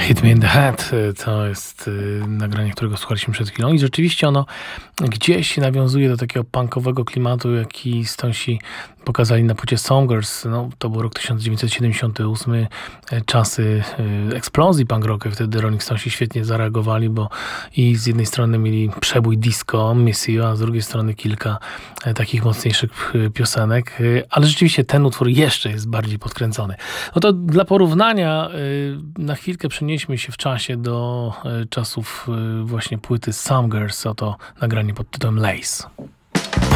Hit Me in the Head to jest nagranie, którego słuchaliśmy przed chwilą i rzeczywiście ono gdzieś nawiązuje do takiego punkowego klimatu, jaki Stonesi pokazali na płycie Songbirds. No, to był rok 1978, czasy eksplozji punk rocka. Wtedy Rolling Stonesi świetnie zareagowali, bo i z jednej strony mieli przebój disco, Miss You, a z drugiej strony kilka takich mocniejszych piosenek, ale rzeczywiście ten utwór jeszcze jest bardziej podkręcony. No to dla porównania na chwilkę przenieśmy się w czasie do czasów właśnie płyty Some Girls, oto nagranie pod tytułem Lace.